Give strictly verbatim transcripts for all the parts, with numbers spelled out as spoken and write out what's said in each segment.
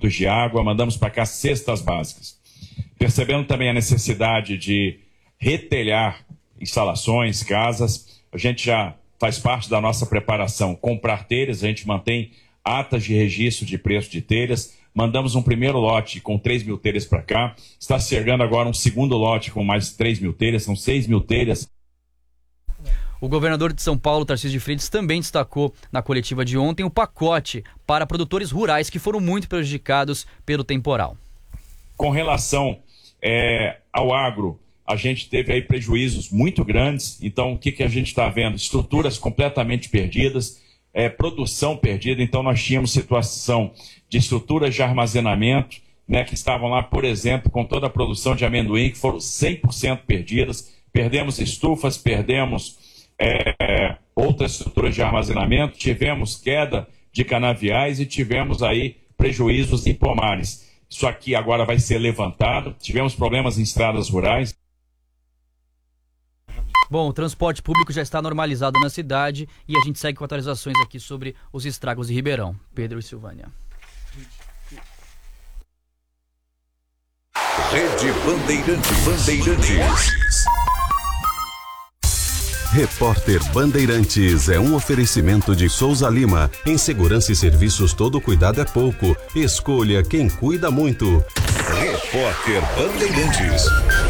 dutos de água, mandamos para cá cestas básicas. Percebendo também a necessidade de retelhar instalações, casas, a gente já faz parte da nossa preparação comprar telhas, a gente mantém atas de registro de preço de telhas, mandamos um primeiro lote com três mil telhas para cá, está chegando agora um segundo lote com mais três mil telhas, são seis mil telhas. O governador de São Paulo, Tarcísio de Freitas, também destacou na coletiva de ontem o pacote para produtores rurais que foram muito prejudicados pelo temporal. Com relação é, ao agro, a gente teve aí prejuízos muito grandes, então o que, que a gente está vendo? Estruturas completamente perdidas, é, produção perdida, então nós tínhamos situação de estruturas de armazenamento, né, que estavam lá, por exemplo, com toda a produção de amendoim, que foram cem por cento perdidas, perdemos estufas, perdemos é, outras estruturas de armazenamento, tivemos queda de canaviais e tivemos aí prejuízos em pomares. Isso aqui agora vai ser levantado, tivemos problemas em estradas rurais. Bom, o transporte público já está normalizado na cidade e a gente segue com atualizações aqui sobre os estragos de Ribeirão. Pedro e Silvânia. Rede Bandeirantes. Bandeirantes. Repórter Bandeirantes é um oferecimento de Souza Lima. Em segurança e serviços todo cuidado é pouco. Escolha quem cuida muito. Repórter Bandeirantes.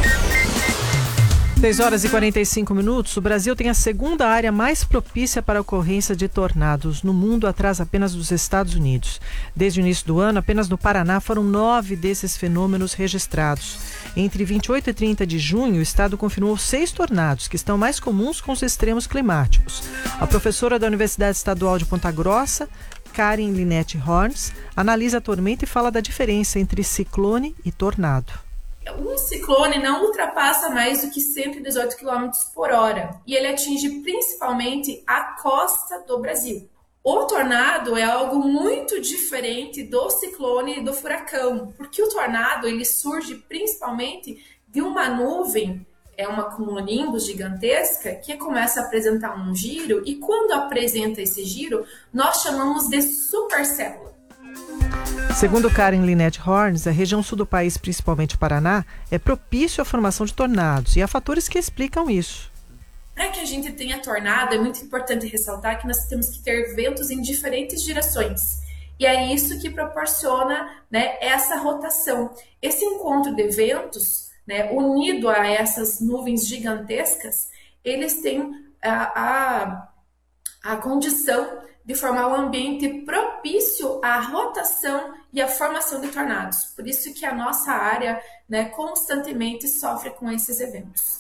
seis horas e quarenta e cinco minutos, o Brasil tem a segunda área mais propícia para a ocorrência de tornados no mundo, atrás apenas dos Estados Unidos. Desde o início do ano, apenas no Paraná foram nove desses fenômenos registrados. Entre vinte e oito e trinta de junho, o estado confirmou seis tornados, que estão mais comuns com os extremos climáticos. A professora da Universidade Estadual de Ponta Grossa, Karen Linette Horns, analisa a tormenta e fala da diferença entre ciclone e tornado. Um ciclone não ultrapassa mais do que cento e dezoito quilômetros por hora e ele atinge principalmente a costa do Brasil. O tornado é algo muito diferente do ciclone e do furacão, porque o tornado ele surge principalmente de uma nuvem, é uma cumulonimbus gigantesca que começa a apresentar um giro e quando apresenta esse giro, nós chamamos de supercélula. Segundo Karen Linette Horns, a região sul do país, principalmente o Paraná, é propício à formação de tornados e há fatores que explicam isso. Para que a gente tenha tornado, é muito importante ressaltar que nós temos que ter ventos em diferentes direções. E é isso que proporciona, né, essa rotação. Esse encontro de ventos, né, unido a essas nuvens gigantescas, eles têm a, a, a condição de formar um ambiente propício à rotação e à formação de tornados. Por isso que a nossa área, né, constantemente sofre com esses eventos.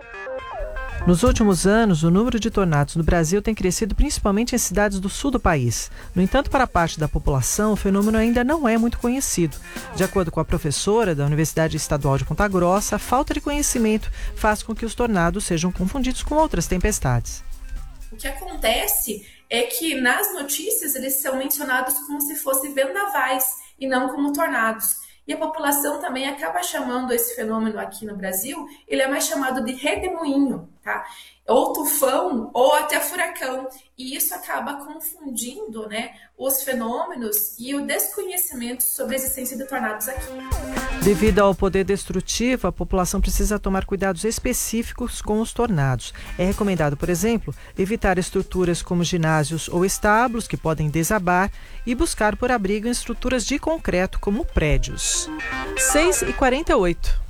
Nos últimos anos, o número de tornados no Brasil tem crescido principalmente em cidades do sul do país. No entanto, para parte da população, o fenômeno ainda não é muito conhecido. De acordo com a professora da Universidade Estadual de Ponta Grossa, a falta de conhecimento faz com que os tornados sejam confundidos com outras tempestades. O que acontece é que nas notícias eles são mencionados como se fossem vendavais e não como tornados. E a população também acaba chamando esse fenômeno aqui no Brasil, ele é mais chamado de redemoinho, tá? Ou tufão, ou até furacão. E isso acaba confundindo, né, os fenômenos e o desconhecimento sobre a existência de tornados aqui. Devido ao poder destrutivo, a população precisa tomar cuidados específicos com os tornados. É recomendado, por exemplo, evitar estruturas como ginásios ou estábulos que podem desabar e buscar por abrigo em estruturas de concreto como prédios. seis e quarenta e oito.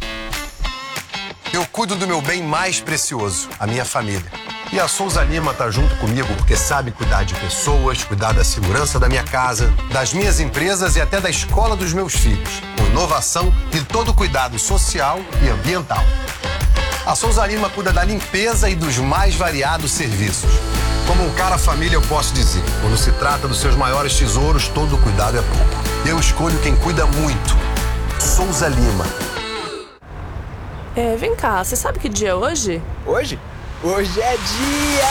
Eu cuido do meu bem mais precioso, a minha família. E a Souza Lima tá junto comigo porque sabe cuidar de pessoas, cuidar da segurança da minha casa, das minhas empresas e até da escola dos meus filhos. Com inovação e todo cuidado social e ambiental. A Souza Lima cuida da limpeza e dos mais variados serviços. Como um cara família, eu posso dizer, quando se trata dos seus maiores tesouros, todo cuidado é pouco. Eu escolho quem cuida muito. Souza Lima. É, vem cá, você sabe que dia é hoje? Hoje? Hoje é dia